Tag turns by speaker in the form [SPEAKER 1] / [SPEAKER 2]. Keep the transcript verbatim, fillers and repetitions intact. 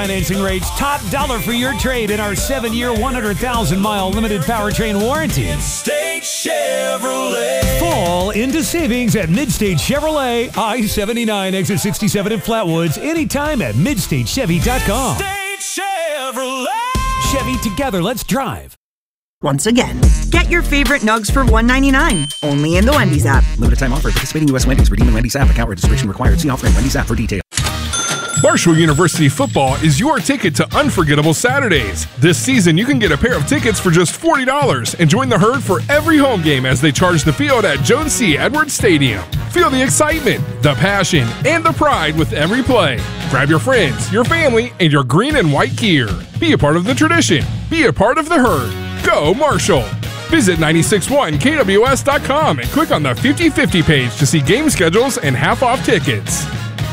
[SPEAKER 1] financing rates, top dollar for your trade in our seven-year, one hundred thousand mile limited powertrain warranty.
[SPEAKER 2] Midstate Chevrolet.
[SPEAKER 1] Fall into savings at Midstate Chevrolet, I seventy-nine, exit sixty-seven in Flatwoods, anytime at midstate chevy dot com.
[SPEAKER 2] Midstate Chevrolet.
[SPEAKER 1] Chevy, together, let's drive.
[SPEAKER 3] Once again, get your favorite nugs for one ninety-nine, only in the Wendy's app.
[SPEAKER 4] Limited time offer. Participating U S Wendy's. Redeem in Wendy's app. Account registration required. See offering Wendy's app for details.
[SPEAKER 5] Marshall University football is your ticket to unforgettable Saturdays. This season, you can get a pair of tickets for just forty dollars and join the herd for every home game as they charge the field at Jones C. Edwards Stadium. Feel the excitement, the passion, and the pride with every play. Grab your friends, your family, and your green and white gear. Be a part of the tradition. Be a part of the herd. Go Marshall! Visit nine six one K W S dot com and click on the fifty fifty page to see game schedules and half-off tickets.